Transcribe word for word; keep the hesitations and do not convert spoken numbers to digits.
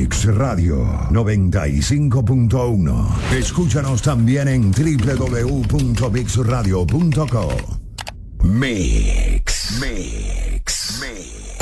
Mix Radio noventa y cinco punto uno. Escúchanos también en doble u doble u doble u punto mix radio punto com. Mix, Mix, Mix.